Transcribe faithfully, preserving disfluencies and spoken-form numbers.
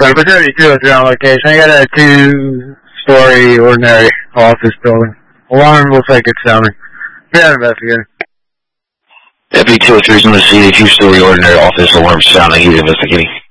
So for thirty-two, it's on location. I got a two-story ordinary office building. Alarm looks like it's sounding. Yeah, investigating. Deputy two oh three is on the scene, a two-story ordinary office, alarm sounding, he's investigating.